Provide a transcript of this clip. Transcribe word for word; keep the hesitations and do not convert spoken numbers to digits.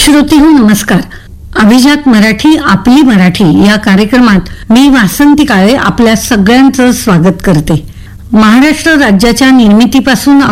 श्रोतेहो नमस्कार. अभिजात मराठी आपली मराठी या कार्यक्रमात मी वासंती काळे आपल्या सगळ्यांचं स्वागत करते. महाराष्ट्र राज्याच्या निर्मितीपासून